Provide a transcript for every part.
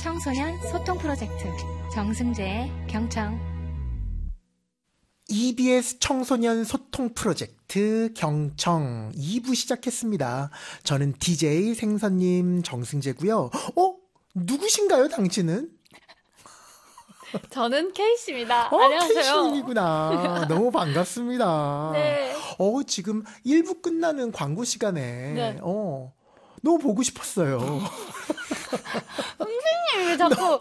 청소년 소통 프로젝트 정승재의 경청. EBS 청소년 소통 프로젝트 경청 2부 시작했습니다. 저는 DJ 생선님 정승재고요. 누구신가요, 당신은? 저는 K씨입니다. 안녕하세요. K씨님이구나. 너무 반갑습니다. 네. 지금 1부 끝나는 광고 시간에 네. 너무 보고 싶었어요. 선생님 왜 자꾸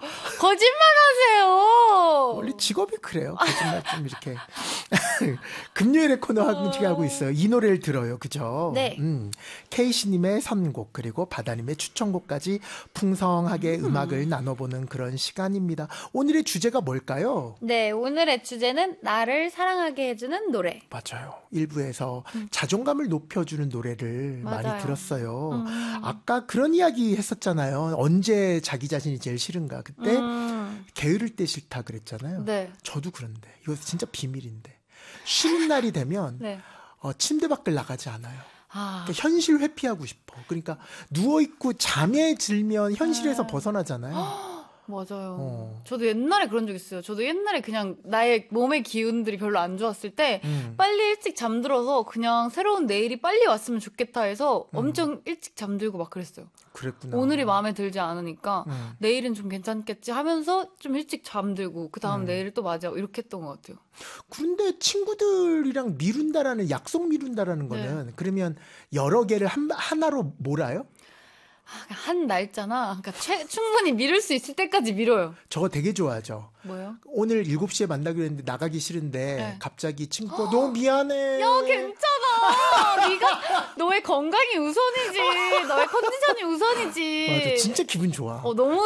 거짓말하세요? 원래 직업이 그래요. 거짓말 좀 이렇게. 금요일에 코너 하고 있어요. 이 노래를 들어요. 그죠? 네. K씨님의 선곡 그리고 바다님의 추천곡까지 풍성하게 음악을 나눠보는 그런 시간입니다. 오늘의 주제가 뭘까요? 네, 오늘의 주제는 나를 사랑하게 해주는 노래. 맞아요. 1부에서 자존감을 높여주는 노래를 맞아요. 많이 들었어요. 아까 그런 이야기 했었잖아요. 언제 자기 자신이 제일 싫은가. 그때 게으를 때 싫다 그랬잖아요. 네. 저도 그런데 이거 진짜 비밀인데 쉬는 날이 되면 네. 침대 밖을 나가지 않아요. 아, 그러니까 현실 회피하고 싶어. 그러니까 누워있고 잠에 들면 현실에서 벗어나잖아요. 맞아요. 저도 옛날에 그런 적 있어요. 저도 옛날에 그냥 나의 몸의 기운들이 별로 안 좋았을 때 빨리 일찍 잠들어서 그냥 새로운 내일이 빨리 왔으면 좋겠다 해서 엄청 일찍 잠들고 막 그랬어요. 그랬구나. 오늘이 마음에 들지 않으니까 내일은 좀 괜찮겠지 하면서 좀 일찍 잠들고 그 다음 내일 또 맞아 이렇게 했던 것 같아요. 근데 친구들이랑 미룬다라는 약속 미룬다라는 거는 그러면 여러 개를 하나로 몰아요? 한 날짜나 그러니까 충분히 미룰 수 있을 때까지 미뤄요. 저거 되게 좋아하죠. 뭐요? 오늘 7시에 만나기로 했는데 나가기 싫은데 네. 갑자기 친구가 너무 미안해. 야 괜찮아. 네가 너의 건강이 우선이지. 너의 컨디션이 우선이지. 맞아, 진짜 기분 좋아. 너무